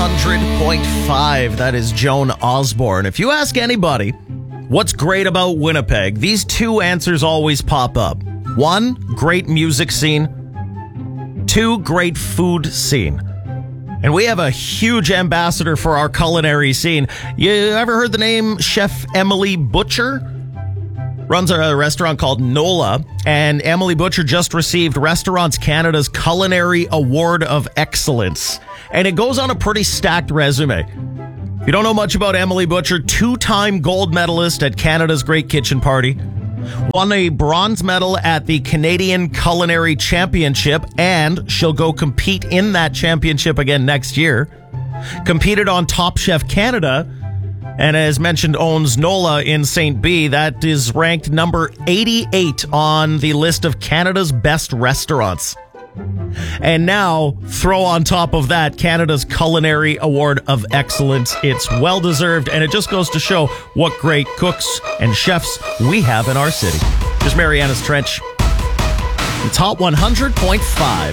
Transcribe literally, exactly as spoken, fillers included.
hundred point five. That is Joan Osborne. If you ask anybody what's great about Winnipeg, these two answers always pop up. One, great music scene. Two, great food scene. And we have a huge ambassador for our culinary scene. You ever heard the name Chef Emily Butcher? Runs a restaurant called Nola, and Emily Butcher just received Restaurants Canada's Culinary Award of Excellence. And it goes on a pretty stacked resume. If you don't know much about Emily Butcher, two-time gold medalist at Canada's Great Kitchen Party, won a bronze medal at the Canadian Culinary Championship, and she'll go compete in that championship again next year. Competed on Top Chef Canada, and as mentioned, owns Nola in Saint B. That is ranked number eighty-eight on the list of Canada's best restaurants. And now, throw on top of that Canada's Culinary Award of Excellence. It's well-deserved, and it just goes to show what great cooks and chefs we have in our city. Here's Mariana's Trench. It's Hot one hundred point five.